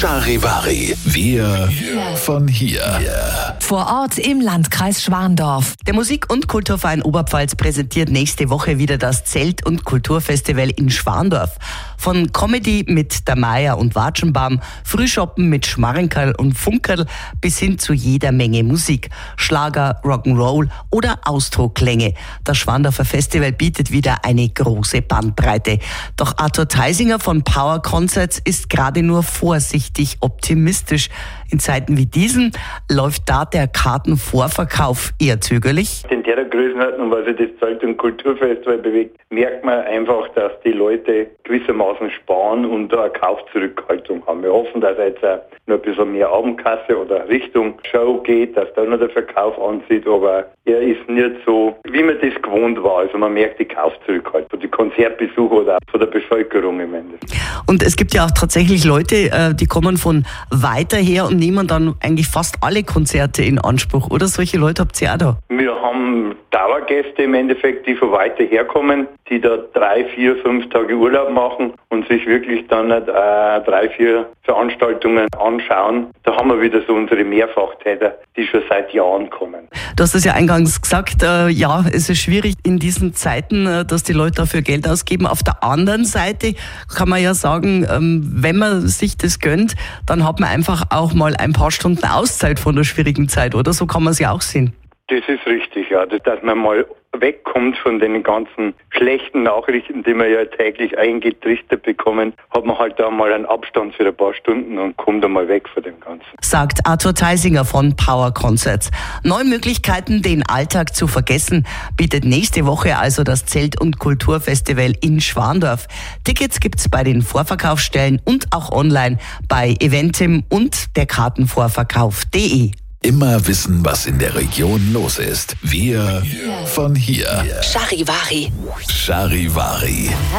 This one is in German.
Charivari. Wir von hier. Vor Ort im Landkreis Schwandorf. Der Musik- und Kulturverein Oberpfalz präsentiert nächste Woche wieder das Zelt- und Kulturfestival in Schwandorf. Von Comedy mit der Meier und Watschenbaum, Frühschoppen mit Schmarrenkerl und Funkerl bis hin zu jeder Menge Musik. Schlager, Rock'n'Roll oder Ausdruckklänge. Das Schwandorfer Festival bietet wieder eine große Bandbreite. Doch Arthur Theisinger von Power Concerts ist gerade nur vorsichtig optimistisch. In Zeiten wie diesen läuft da der Kartenvorverkauf eher zögerlich. In der Größenordnung, was sich das Zelt- und Kulturfestival bewegt, merkt man einfach, dass die Leute gewissermaßen sparen und da eine Kaufzurückhaltung haben. Wir hoffen, dass jetzt noch ein bisschen mehr Abendkasse oder Richtung Show geht, dass da noch der Verkauf anzieht, aber er ist nicht so, wie man das gewohnt war. Also man merkt die Kaufzurückhaltung von den Konzertbesuchern oder auch von der Bevölkerung im Endeffekt. Und es gibt ja auch tatsächlich Leute, die kommen von weiter her und nehmen dann eigentlich fast alle Konzerte in Anspruch, oder? Solche Leute habt ihr auch da? Wir haben Dauergäste im Endeffekt, die von weiter herkommen, die da 3, 4, 5 Tage Urlaub machen und sich wirklich dann 3, 4 Veranstaltungen anschauen. Da haben wir wieder so unsere Mehrfachtäter, die schon seit Jahren kommen. Du hast es ja eingangs gesagt, ja, es ist schwierig in diesen Zeiten, dass die Leute dafür Geld ausgeben. Auf der anderen Seite kann man ja sagen, wenn man sich das gönnt, dann hat man einfach auch mal ein paar Stunden Auszeit von der schwierigen Zeit, oder? So kann man es ja auch sehen. Das ist richtig, ja, dass man mal wegkommt von den ganzen schlechten Nachrichten, die wir ja täglich eingetrichtert bekommen, hat man halt da mal einen Abstand für ein paar Stunden und kommt da mal weg von dem Ganzen. Sagt Arthur Theisinger von Power Concerts. Neue Möglichkeiten, den Alltag zu vergessen, bietet nächste Woche also das Zelt- und Kulturfestival in Schwandorf. Tickets gibt's bei den Vorverkaufsstellen und auch online bei Eventim und der Kartenvorverkauf.de. Immer wissen, was in der Region los ist. Wir von hier. Charivari. Charivari.